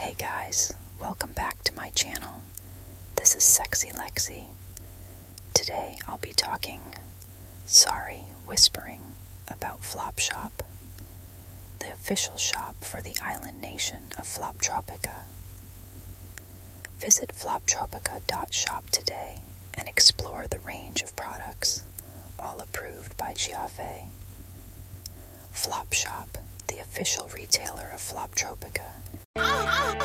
Hey guys, welcome back to my channel. This is Sexy Lexi. Today I'll be whispering about Flopshop, the official shop for the island nation of Floptropica. Visit floptropica.shop today and explore the range of products, all approved by Giave. Flopshop, the official retailer of Floptropica.